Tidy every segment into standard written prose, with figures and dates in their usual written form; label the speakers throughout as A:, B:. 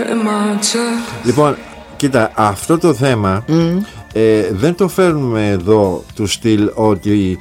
A: Λοιπόν, κοίτα, αυτό το θέμα δεν το φέρνουμε εδώ του στυλ ότι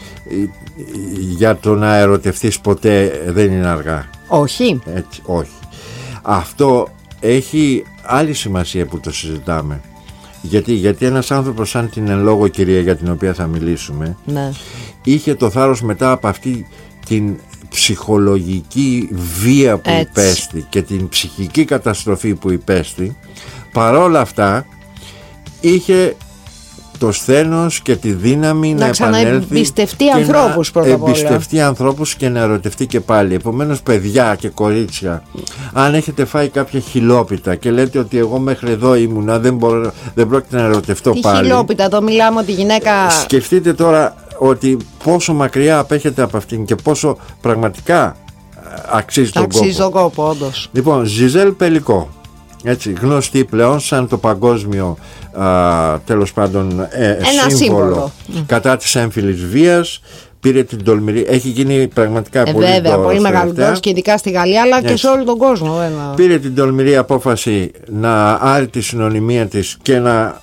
A: για το να ερωτευτείς ποτέ δεν είναι αργά.
B: Όχι.
A: Έτσι, όχι. Αυτό έχει άλλη σημασία που το συζητάμε. Γιατί ένας άνθρωπος σαν την εν λόγω κυρία για την οποία θα μιλήσουμε, ναι, είχε το θάρρος μετά από αυτή την ψυχολογική βία που υπέστη και την ψυχική καταστροφή που υπέστη, παρόλα αυτά είχε το σθένος και τη δύναμη να
B: ξαναεμπιστευτεί ανθρώπους,
A: να εμπιστευτεί ανθρώπους και να ερωτευτεί και πάλι. Επομένως, παιδιά και κορίτσια, αν έχετε φάει κάποια χιλόπιτα και λέτε ότι εγώ μέχρι εδώ ήμουνα, δεν πρόκειται να ερωτευτώ πάλι. Τι
B: χιλόπιτα, το μιλάμε ότι η γυναίκα...
A: Σκεφτείτε τώρα ότι πόσο μακριά απέχετε από αυτήν και πόσο πραγματικά αξίζει τον
B: κόπο, όντως.
A: Λοιπόν, Ζιζέλ Πελικό, έτσι, γνωστή πλέον σαν το παγκόσμιο τέλος πάντων σύμβολο κατά της έμφυλης βίας, πήρε την τολμηρή, έχει γίνει πραγματικά πολύ
B: βέβαια, πολύ μεγάλο και ειδικά στη Γαλλία, αλλά και σε όλο τον κόσμο.
A: Πήρε την τολμηρή απόφαση να άρει τη συνωνυμία της και να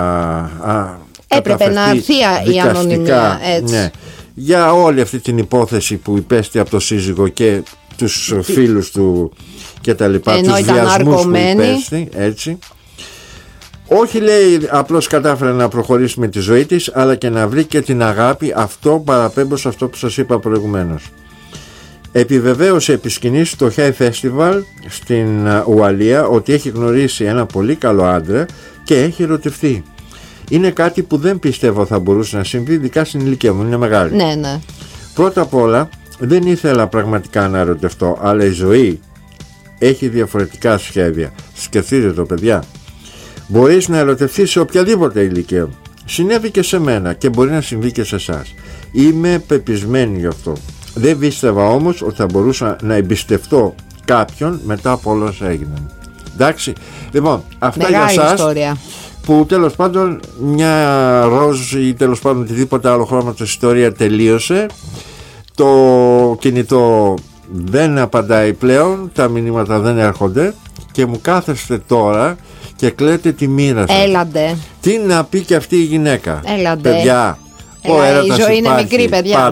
B: έπρεπε να αρθεί η ανωνυμία, έτσι.
A: Ναι, για όλη αυτή την υπόθεση που υπέστη από το σύζυγο και τους φίλους του και τα λοιπά, τους βιασμούς που υπέστη, έτσι. Όχι, λέει, απλώς κατάφερε να προχωρήσει με τη ζωή της, αλλά και να βρει και την αγάπη. Αυτό παραπέμπω σε αυτό που σας είπα προηγουμένως. Επιβεβαίωσε επί σκηνής στο Hay Festival στην Ουαλία ότι έχει γνωρίσει ένα πολύ καλό άντρα και έχει ερωτευτεί. Είναι κάτι που δεν πιστεύω θα μπορούσε να συμβεί, ειδικά στην ηλικία μου, είναι μεγάλη.
B: Ναι, ναι.
A: Πρώτα απ' όλα, δεν ήθελα πραγματικά να ερωτευτώ, αλλά η ζωή έχει διαφορετικά σχέδια. Σκεφτείτε το, παιδιά. Μπορείς να ερωτευτείς σε οποιαδήποτε ηλικία. Συνέβη και σε μένα και μπορεί να συμβεί και σε εσάς. Είμαι πεπισμένη γι' αυτό. Δεν πίστευα όμως ότι θα μπορούσα να εμπιστευτώ κάποιον μετά από όλα όσα έγιναν. Εντάξει. Λοιπόν, αυτά
B: μεγάλη
A: για εσάς
B: ιστορία.
A: Που τέλος πάντων μια ροζ ή τέλος πάντων οτιδήποτε άλλο χρώματο ιστορία τελείωσε. Το κινητό δεν απαντάει πλέον, τα μηνύματα δεν έρχονται και μου κάθεστε τώρα και κλαίτε τη μοίρα σας.
B: Έλαντε.
A: Τι να πει και αυτή η γυναίκα.
B: Έλαντε.
A: Παιδιά,
B: η ζωή είναι μικρή, παιδιά.